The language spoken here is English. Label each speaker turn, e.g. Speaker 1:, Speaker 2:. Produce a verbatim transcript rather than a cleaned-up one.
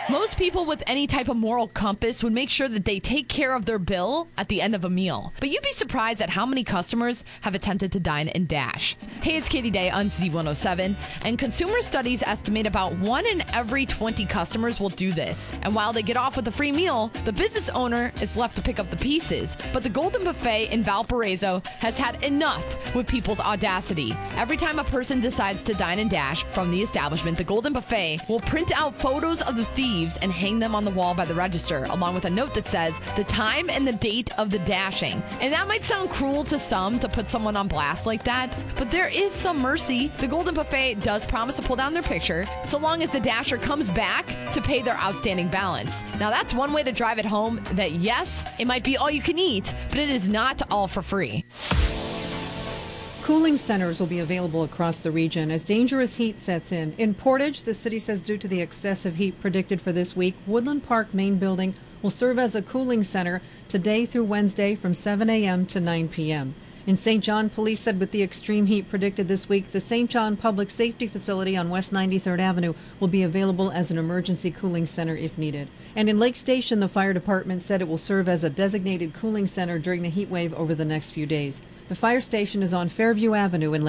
Speaker 1: Most people with any type of moral compass would make sure that they take care of their bill at the end of a meal. But you'd be surprised at how many customers have attempted to dine and dash. Hey, it's Katie Day on Z one oh seven, and consumer studies estimate about one in every twenty customers will do this. And while they get off with a free meal, the business owner is left to pick up the pieces. But the Golden Buffet in Valparaiso has had enough with people's audacity. Every time a person decides to dine and dash from the establishment, the Golden Buffet will print out photos of the thieves and hang them on the wall by the register, along with a note that says the time and the date of the dashing. And that might sound cruel to some to put someone on blast like that, but there is some mercy. The Golden Buffet does promise to pull down their picture so long as the dasher comes back to pay their outstanding balance. Now, that's one way to drive it home that yes, it might be all you can eat, but it is not all for free.
Speaker 2: Cooling centers will be available across the region as dangerous heat sets in. In Portage, the city says due to the excessive heat predicted for this week, Woodland Park main building will serve as a cooling center today through Wednesday from seven a.m. to nine p.m. In Saint John, police said with the extreme heat predicted this week, the Saint John Public Safety Facility on West ninety-third Avenue will be available as an emergency cooling center if needed. And in Lake Station, the fire department said it will serve as a designated cooling center during the heat wave over the next few days. The fire station is on Fairview Avenue in Lake